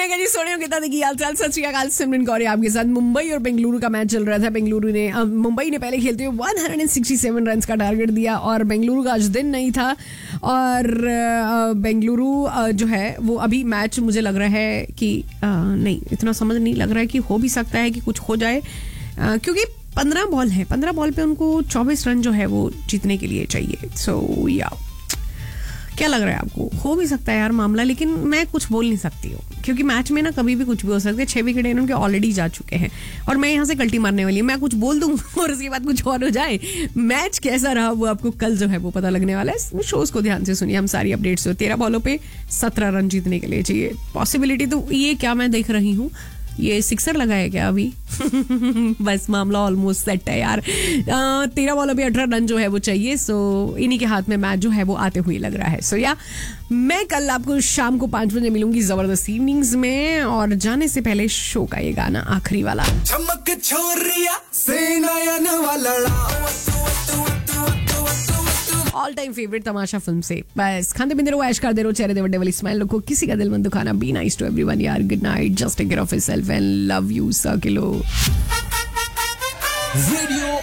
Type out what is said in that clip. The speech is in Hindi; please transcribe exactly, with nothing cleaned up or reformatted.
मैं कहती सोने कितना देखी हाल चाल। सत श्री अकाल, सिमरन कौर आपके साथ। मुंबई और बेंगलुरु का मैच चल रहा था। बेंगलुरु ने मुंबई ने पहले खेलते हुए एक सौ सड़सठ रन का टारगेट दिया और बेंगलुरु का आज दिन नहीं था। और बेंगलुरु जो है वो अभी मैच मुझे लग रहा है कि नहीं, इतना समझ नहीं लग रहा है कि हो भी सकता है कि कुछ हो जाए, क्योंकि पंद्रह बॉल है, पंद्रह बॉल पे उनको चौबीस रन जो है वो जीतने के लिए चाहिए। सो या क्या लग रहा है आपको? हो भी सकता है यार मामला, लेकिन मैं कुछ बोल नहीं सकती हूँ क्योंकि मैच में ना कभी भी कुछ भी हो सकता है। छह विकेट उनके ऑलरेडी जा चुके हैं और मैं यहाँ से कल्टी मारने वाली हूँ। मैं कुछ बोल दूँ और उसके बाद कुछ और हो जाए। मैच कैसा रहा वो आपको कल जो है वो पता लगने वाला है। शोज को ध्यान से सुनिए, हम सारी अपडेट्स हो। तेरह बॉलों पे सत्रह रन जीतने के लिए चाहिए। पॉसिबिलिटी तो ये क्या मैं देख रही हूँ, ये सिक्सर लगा है क्या अभी? बस मामला ऑलमोस्ट सेट है यार। तेरह बॉलों पे अठारह रन जो है वो चाहिए। सो इन्हीं के हाथ में मैच जो है वो आते हुए लग रहा है। सो या मैं कल आपको शाम को पांच बजे मिलूंगी जबरदस्त इवनिंग्स में। और जाने से पहले शो का ये गाना आखिरी वाला, चमक छोरिया से नयन वाला, ऑल टाइम फेवरेट तमाशा फिल्म से। बस खाते पीते रहो, ऐश करते रहो, चेहरे दे बड़े वाली स्माइल रखो, किसी का दिल मत दुखाना। बी नाइस टू एवरीवन यार। Good night, just take care of yourself and love you sir kilo. Radio